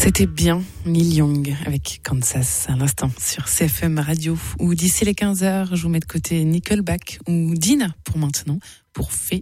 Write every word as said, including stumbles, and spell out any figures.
C'était bien Neil Young avec Kansas à l'instant sur C F M Radio. Ou d'ici les quinze heures, je vous mets de côté Nickelback ou Dina pour maintenant, pour Fait